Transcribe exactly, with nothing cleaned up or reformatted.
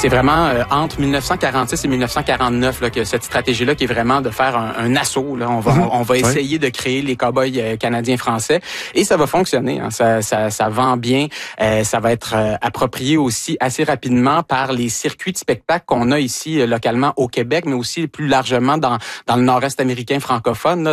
c'est vraiment euh, entre dix-neuf cent quarante-six et dix-neuf cent quarante-neuf là, que cette stratégie-là qui est vraiment de faire un, un assaut. Là. On va, mm-hmm. on, on va essayer ouais. de créer les cow-boys euh, canadiens-français et ça va fonctionner. Hein. Ça, ça, ça vend bien. Euh, ça va être euh, approprié aussi assez rapidement par les circuits de spectacle qu'on a ici euh, localement au Québec, mais aussi plus largement dans, dans le nord-est américain francophone. Là.